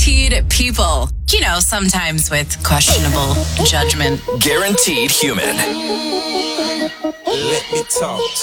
Guaranteed people. You know, sometimes with questionable judgment. Guaranteed human. Let me talk